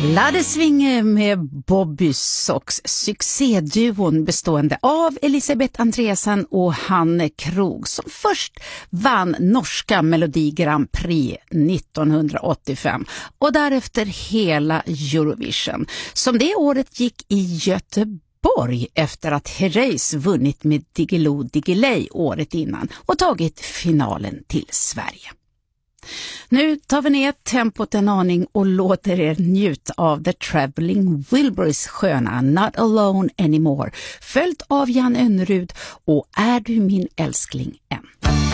Ladesvinge med Bobby Sox, succéduon bestående av Elisabeth Andreasen och Hanne Krog som först vann norska Melodi Grand Prix 1985 och därefter hela Eurovision som det året gick i Göteborg efter att Herreys vunnit med Diggiloo Diggiley året innan och tagit finalen till Sverige. Nu tar vi ner tempot en aning och låter er njuta av The Traveling Wilburys sköna Not Alone Anymore, följt av Jan Önnerud och Är du min älskling än.